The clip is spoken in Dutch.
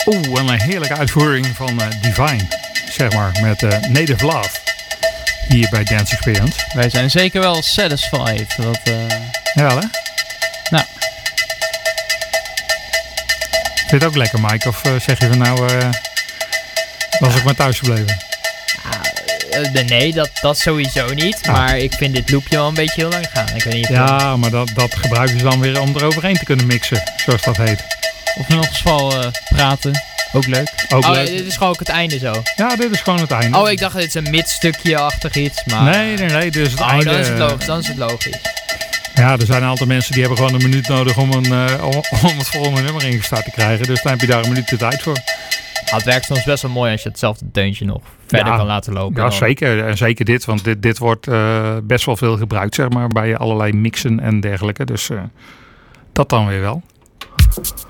Oeh, en een heerlijke uitvoering van Divine, zeg maar, met Native Love. Hier bij Dance Experience. Wij zijn zeker wel satisfied. Dat, Ja, hè? Nou. Vind je het ook lekker, Mike? Of zeg je van nou, was ik maar thuis gebleven? Nee, dat sowieso niet. Ah. Maar ik vind dit loopje wel een beetje heel lang gaan. Ik weet niet Ja, maar dat gebruiken ze dan weer om eroverheen te kunnen mixen, zoals dat heet. of in ons geval praten. Ook leuk. Ook leuk. Dit is gewoon ook het einde zo. Ja, dit is gewoon het einde. Oh, ik dacht dit is een midstukje-achtig iets. Maar... Nee, dit is het einde. Dan is het logisch. Ja, er zijn een aantal mensen die hebben gewoon een minuut nodig om het volgende nummer ingestart te krijgen. Dus dan heb je daar een minuut de tijd voor. Het werkt soms best wel mooi als je hetzelfde deuntje nog verder kan laten lopen. Ja, zeker. En zeker dit, want dit wordt best wel veel gebruikt, zeg maar, bij allerlei mixen en dergelijke. Dus dat dan weer wel.